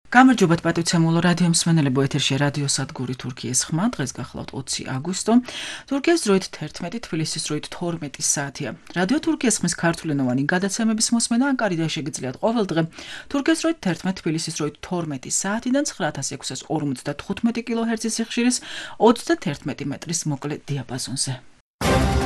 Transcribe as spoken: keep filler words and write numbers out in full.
გამარჯობათ პატივცემულო რადიო მსმენელებო, ეთერში რადიო სადგური თურქიის ხმა. დღეს გახლავთ ოცი აგვისტო. თურქიის დროით თერთმეტი, თბილისის დროით თორმეტი საათია. რადიო თურქიის ხმის ქართულენოვანი გადაცემების მოსმენა ანკარიდან შეგიძლიათ ყოველ დღე. თურქიის დროით თერთმეტი, თბილისის დროით თორმეტი საათიდან ცხრა ათას ექვსას ორმოცდათხუთმეტი კილოჰერცის სიხშირის ოცდათერთმეტი მეტრის მოკლე დიაპაზონზე.